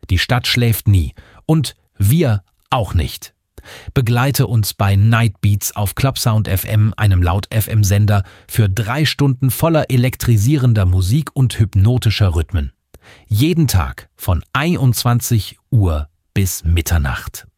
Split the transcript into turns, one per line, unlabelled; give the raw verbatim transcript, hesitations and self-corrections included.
Die Stadt schläft nie. Und wir auch nicht. Begleite uns bei Night Beats auf Clubsound F M, einem Laut-F M-Sender, für drei Stunden voller elektrisierender Musik und hypnotischer Rhythmen. Jeden Tag von einundzwanzig Uhr bis Mitternacht.